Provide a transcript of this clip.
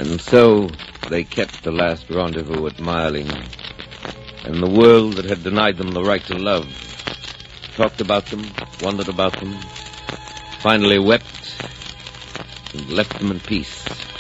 And so they kept the last rendezvous at Marling, and the world that had denied them the right to love talked about them, wondered about them, finally wept, and left them in peace.